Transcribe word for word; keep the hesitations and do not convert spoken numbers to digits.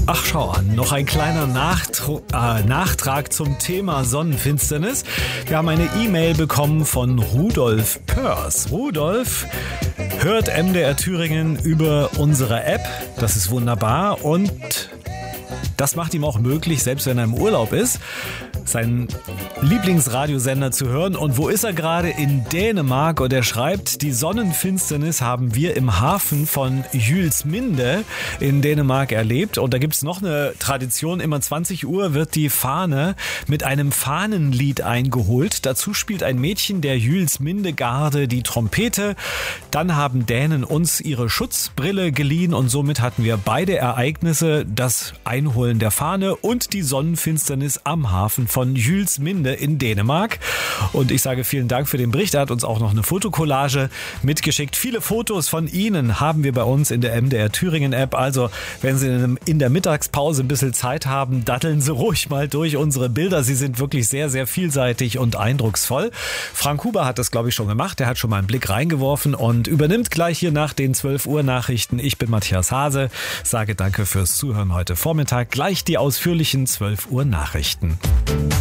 Ach, schau an, noch ein kleiner Nachtr- äh, Nachtrag zum Thema Sonnenfinsternis. Wir haben eine E-Mail bekommen von Rudolf Pörs. Rudolf hört M D R Thüringen über unsere App. Das ist wunderbar und das macht ihm auch möglich, selbst wenn er im Urlaub ist, seinen Lieblingsradiosender zu hören. Und wo ist er gerade? In Dänemark. Und er schreibt, die Sonnenfinsternis haben wir im Hafen von Juelsminde in Dänemark erlebt. Und da gibt es noch eine Tradition. Immer zwanzig Uhr wird die Fahne mit einem Fahnenlied eingeholt. Dazu spielt ein Mädchen der Juelsminde-Garde die Trompete. Dann haben Dänen uns ihre Schutzbrille geliehen und somit hatten wir beide Ereignisse, das Einholen der Fahne und die Sonnenfinsternis am Hafen von Juelsminde in Dänemark. Und ich sage vielen Dank für den Bericht. Er hat uns auch noch eine Fotokollage mitgeschickt. Viele Fotos von Ihnen haben wir bei uns in der M D R Thüringen App. Also wenn Sie in der Mittagspause ein bisschen Zeit haben, datteln Sie ruhig mal durch unsere Bilder. Sie sind wirklich sehr, sehr vielseitig und eindrucksvoll. Frank Huber hat das, glaube ich, schon gemacht. Er hat schon mal einen Blick reingeworfen und übernimmt gleich hier nach den zwölf Uhr Nachrichten. Ich bin Matthias Hase. Sage danke fürs Zuhören heute Vormittag. Gleich die ausführlichen zwölf Uhr Nachrichten.